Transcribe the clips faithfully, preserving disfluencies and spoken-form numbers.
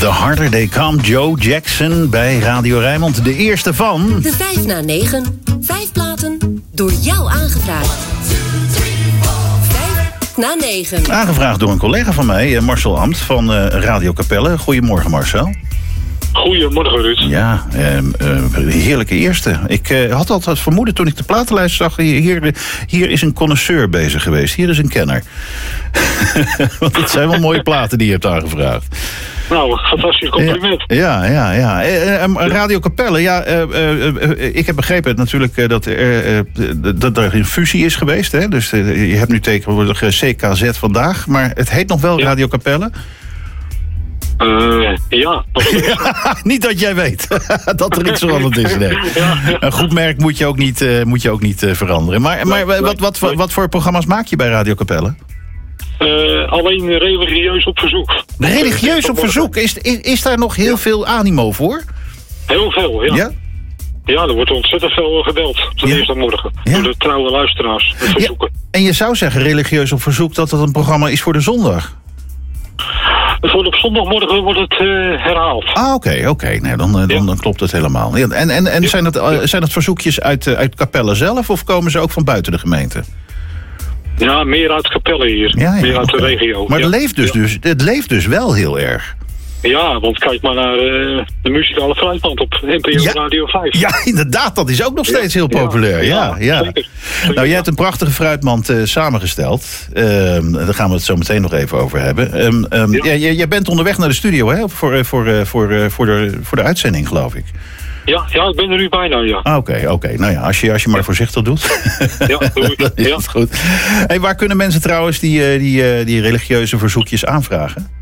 The Harder They Come, Joe Jackson bij Radio Rijnmond. De eerste van... De vijf na negen. Vijf platen door jou aangevraagd. Vijf na negen. Aangevraagd door een collega van mij, Marcel Ambt van uh, Radio Capelle. Goedemorgen, Marcel. Goedemorgen, Ruud. Ja, uh, uh, heerlijke eerste. Ik uh, had altijd het vermoeden toen ik de platenlijst zag... Hier, hier is een connoisseur bezig geweest. Hier is een kenner. Want het zijn wel mooie platen die je hebt aangevraagd. Nou, fantastisch compliment. Ja, ja, ja. ja. Radio Capelle, ja, uh, uh, uh, ik heb begrepen natuurlijk uh, dat, uh, uh, dat er een fusie is geweest. Hè? Dus uh, je hebt nu tegenwoordig uh, C K Z vandaag, maar het heet nog wel Radio Capelle. Uh, ja. Niet dat jij weet dat er iets veranderd is. Nee. Ja. Een goed merk moet je ook niet, uh, moet je ook niet uh, veranderen. Maar, maar nee, wat, wat, wat, wat voor programma's maak je bij Radio Capelle? Uh, alleen religieus op verzoek. Religieus op verzoek? Is, is, is daar nog heel ja. veel animo voor? Heel veel, ja. Ja? Ja, er wordt ontzettend veel gebeld op de ja. eerste morgen. Ja. Door de trouwe luisteraars. Met verzoeken. Ja. En je zou zeggen, religieus op verzoek, dat dat een programma is voor de zondag? Het wordt op zondagmorgen wordt het uh, herhaald. Ah, oké, okay, oké. Okay. Nee, dan, dan, ja. dan klopt het helemaal. En, en, en zijn, het, uh, zijn het verzoekjes uit, uh, uit Capelle zelf of komen ze ook van buiten de gemeente? Ja, meer uit Capelle hier. Ja, ja, meer uit okay. de regio. Maar ja. het, leeft dus, ja. dus, het leeft dus wel heel erg. Ja, want kijk maar naar uh, de muzikale fruitmand op N P O ja. Radio vijf. Ja, inderdaad, dat is ook nog steeds ja. heel populair. Ja, ja, ja. Zeker. Zeker. Nou, jij hebt een prachtige fruitmand uh, samengesteld. Uh, daar gaan we het zo meteen nog even over hebben. Um, um, ja. Ja, jij bent onderweg naar de studio, hè? Voor, voor, uh, voor, uh, voor, de, voor de uitzending, geloof ik. Ja, ja, ik ben er nu bijna, ja. Oké, okay, oké. Okay. Nou ja, als je, als je maar ja. voorzichtig doet. Ja, doe ik. Dan is ja. het goed. Hey, waar kunnen mensen trouwens die, die, die religieuze verzoekjes aanvragen?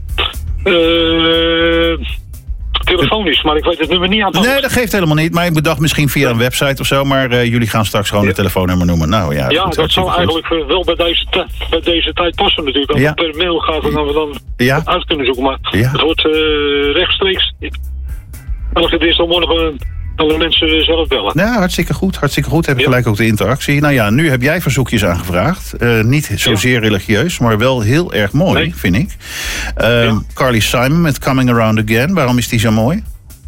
Uh, telefonisch, maar ik weet het nummer niet aan. Nee, dat geeft helemaal niet. Maar ik bedacht misschien via een website of zo. Maar uh, jullie gaan straks gewoon ja. het telefoonummer noemen. Nou ja, ja goed, dat zou eigenlijk uh, wel bij deze, t- bij deze tijd passen natuurlijk. Dat ja. het per mail gaat en dat we dan ja. uit kunnen zoeken. Maar ja. het wordt uh, rechtstreeks. Elke dinsdagmorgen alle mensen zelf bellen. Ja, hartstikke goed. Hartstikke goed. Heb je ja. gelijk ook de interactie. Nou ja, nu heb jij verzoekjes aangevraagd. Uh, niet zozeer ja. religieus, maar wel heel erg mooi, nee. vind ik. Uh, ja. Carly Simon met Coming Around Again. Waarom is die zo mooi?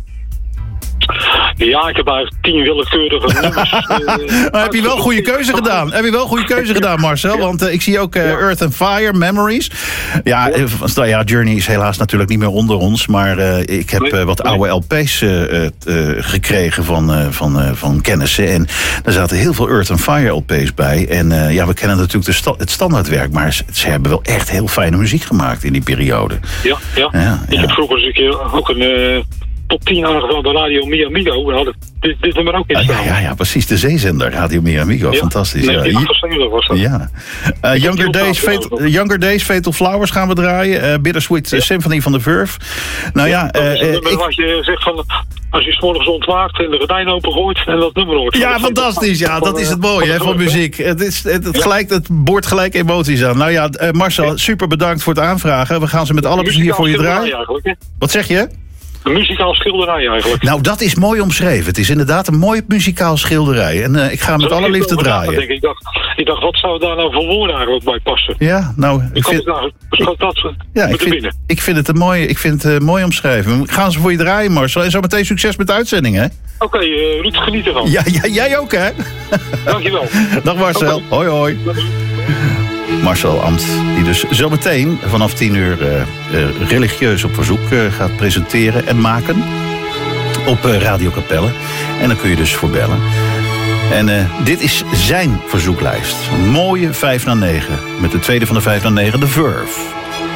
Ja, ik heb eigenlijk tien willekeurige nummers. uh, maar heb je wel goede keuze gedaan? Heb je wel goede keuze gedaan, Marcel? Ja. Want uh, ik zie ook uh, ja. Earth and Fire, Memories. Ja, ja. Uh, ja, Journey is helaas natuurlijk niet meer onder ons. Maar uh, ik heb uh, wat oude L P's uh, uh, gekregen van, uh, van, uh, van kennissen. En daar zaten heel veel Earth and Fire L P's bij. En uh, ja, we kennen natuurlijk de sta- het standaardwerk. Maar ze, ze hebben wel echt heel fijne muziek gemaakt in die periode. Ja, ja. ja ik ja. heb vroeger eens een keer ook een... Uh, top tien aangevraagd bij Radio Mi Amigo. We hadden dit, dit nummer ook in staan. Ah, ja, ja, ja, precies. De zeezender, Radio Mi Amigo. Ja. Fantastisch. Nee, ja. was dat. Ja. Uh, Younger, Days, Fatal, Younger Days, Fatal Flowers gaan we draaien. Uh, Bittersweet ja. Symphony van The Verve. Nou ja, ja uh, uh, ik... wat je zegt van... Als je 's morgens ontwaakt en de gordijn opengooit en dat nummer hoort. Ja, fantastisch. Ja, dat is het mooie hè, van muziek. Het, is, het, het, gelijk, het boort gelijk emoties aan. Nou ja, uh, Marcel, super bedankt voor het aanvragen. We gaan ze met alle plezier voor je draaien. Wat zeg je? Een muzikaal schilderij eigenlijk. Nou, dat is mooi omschreven. Het is inderdaad een mooi muzikaal schilderij. En uh, ik ga met alle liefde draaien. Denk ik. Ik, dacht, ik dacht, wat zou daar nou voor woorden eigenlijk bij passen? Ja, nou... Ik vind, nou, ik, dat ja, ik, vind, ik vind het een mooi, ik vind het, uh, mooi omschreven. Gaan ze voor je draaien, Marcel. En zo meteen succes met de uitzending, hè? Oké, okay, uh, Ruud, geniet ervan. Ja, ja, jij ook, hè? Dankjewel. Dag Marcel. Okay. Hoi, hoi. Marcel Ambt, die dus zometeen vanaf tien uur uh, uh, religieus op verzoek uh, gaat presenteren en maken op uh, Radio Capelle. En dan kun je dus voor bellen. En uh, dit is zijn verzoeklijst. Een mooie vijf na negen. Met de tweede van de vijf na negen, The Verve.